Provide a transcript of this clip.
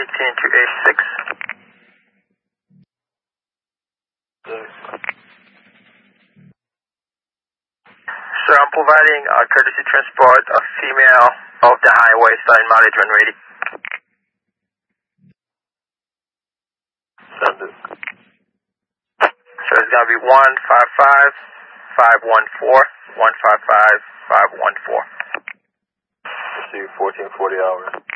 to A6. Sir, I'm providing courtesy transport of female of the highway starting mileage when ready. Send it. So it's going to be 155-514, 155-514. See you 1440 hours.